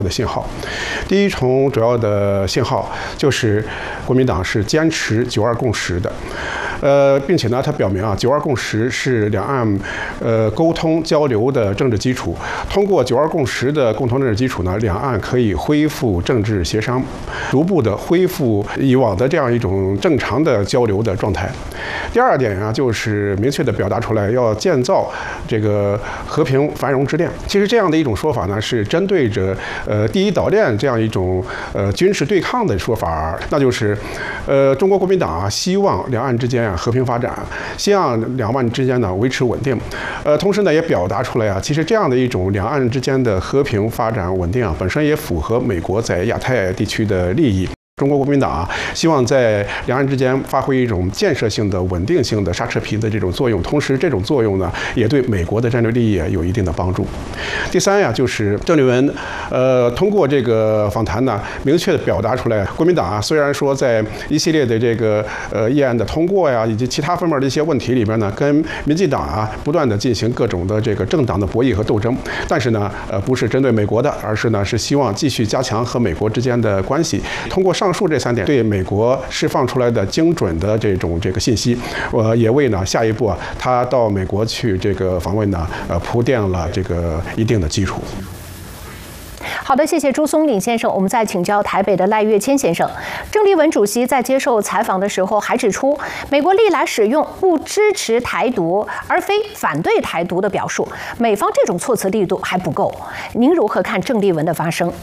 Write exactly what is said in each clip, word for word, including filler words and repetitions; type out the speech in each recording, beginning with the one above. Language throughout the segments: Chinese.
的信号。第一重主要的信号就是国民党是坚持九二共识的。呃，并且呢，它表明啊，九二共识是两岸呃沟通交流的政治基础。通过九二共识的共同政治基础呢，两岸可以恢复政治协商，逐步的恢复以往的这样一种正常的交流的状态。第二点啊，就是明确的表达出来要建造这个和平繁荣之链。其实这样的一种说法呢，是针对着呃第一岛链这样一种呃军事对抗的说法，那就是呃中国国民党啊希望两岸之间啊和平发展，希望两岸之间呢维持稳定，呃同时呢也表达出来啊，其实这样的一种两岸之间的和平发展稳定啊，本身也符合美国在亚太地区的利益。中国国民党啊，希望在两岸之间发挥一种建设性的、稳定性的刹车皮的这种作用，同时这种作用呢，也对美国的战略利益有一定的帮助。第三呀，就是郑丽文，呃，通过这个访谈呢，明确的表达出来，国民党啊，虽然说在一系列的这个呃议案的通过呀，以及其他方面的一些问题里边呢，跟民进党啊不断的进行各种的这个政党的博弈和斗争，但是呢，呃，不是针对美国的，而是呢是希望继续加强和美国之间的关系，通过上。上述这三点对美国释放出来的精准的这种这个信息，呃，也为呢下一步啊，他到美国去这个访问呢，呃，铺垫了这个一定的基础。 好的，谢谢朱松岭先生。我们再请教台北的赖岳谦先生。郑丽文主席在接受采访的时候还指出，美国历来使用不支持台独而非反对台独的表述，美方这种措辞力度还不够。您如何看郑丽文的发声？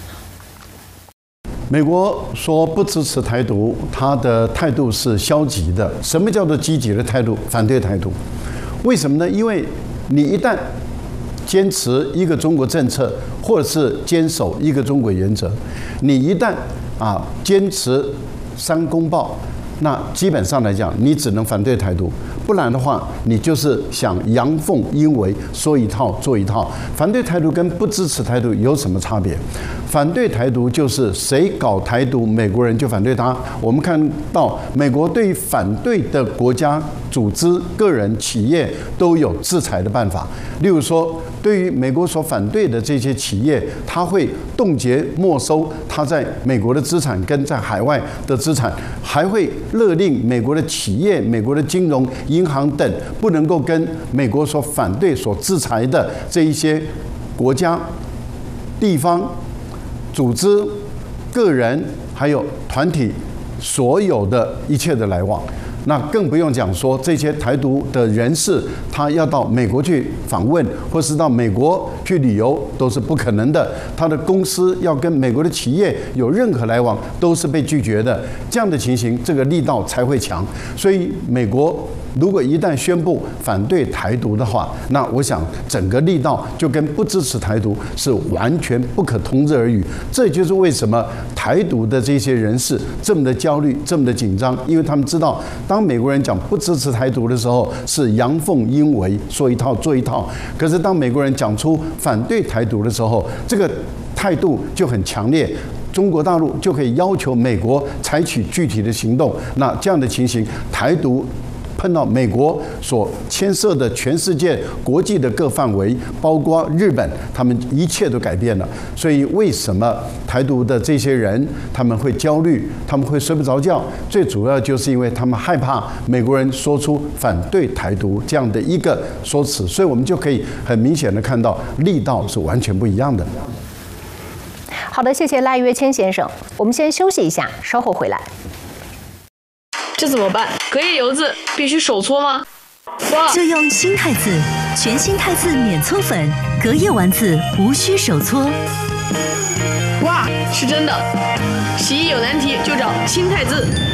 美国说不支持台独，他的态度是消极的。什么叫做积极的态度？反对台独。为什么呢？因为你一旦坚持一个中国政策，或者是坚守一个中国原则，你一旦啊坚持三公报，那基本上来讲，你只能反对台独。不然的话，你就是想阳奉阴违，说一套做一套。反对台独跟不支持台独有什么差别？反对台独就是谁搞台独，美国人就反对他。我们看到美国对于反对的国家、组织、个人、企业都有制裁的办法。例如说，对于美国所反对的这些企业，他会冻结、没收他在美国的资产跟在海外的资产，还会勒令美国的企业、美国的金融、银行等不能够跟美国所反对、所制裁的这一些国家、地方、组织、个人还有团体所有的一切的来往。那更不用讲说这些台独的人士，他要到美国去访问，或是到美国去旅游，都是不可能的。他的公司要跟美国的企业有任何来往，都是被拒绝的。这样的情形，这个力道才会强。所以，美国如果一旦宣布反对台独的话，那我想整个力道就跟不支持台独是完全不可同日而语。这就是为什么台独的这些人士这么的焦虑，这么的紧张，因为他们知道，当美国人讲不支持台独的时候，是阳奉阴违，说一套做一套。可是当美国人讲出反对台独的时候，这个态度就很强烈。中国大陆就可以要求美国采取具体的行动。那这样的情形，台独碰到美国所牵涉的全世界国际的各范围，包括日本，他们一切都改变了。所以为什么台独的这些人他们会焦虑，他们会睡不着觉？最主要就是因为他们害怕美国人说出反对台独这样的一个说辞，所以我们就可以很明显的看到力道是完全不一样的。 好的，谢谢赖岳谦先生。我们先休息一下，稍后回来。 这怎么办？隔夜油渍必须手搓吗？哇！ 就用新泰字，全新泰字免搓粉，隔夜丸子无需手搓。 哇，是真的！洗衣有难题就找新泰字。